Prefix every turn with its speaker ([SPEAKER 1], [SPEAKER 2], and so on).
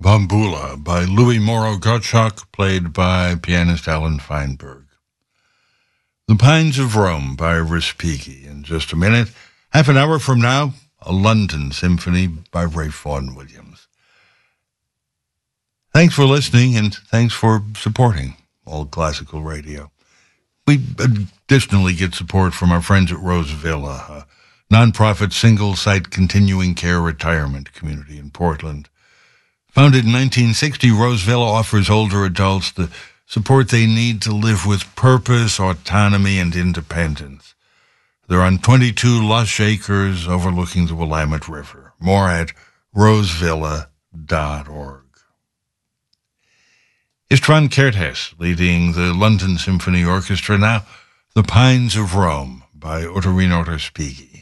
[SPEAKER 1] Bambula by Louis Morrow Gottschalk, played by pianist Alan Feinberg. The Pines of Rome by Respighi. In just a minute, half an hour from now, a London Symphony by Ray Vaughan Williams. Thanks for listening, and thanks for supporting All Classical Radio. We additionally get support from our friends at Rose Villa, a nonprofit single-site continuing care retirement community in Portland. Founded in 1960, Rose Villa offers older adults the support they need to live with purpose, autonomy, and independence. They're on 22 lush acres overlooking the Willamette River. More at rosevilla.org. Istvan Kertész leading the London Symphony Orchestra now, The Pines of Rome by Ottorino Respighi.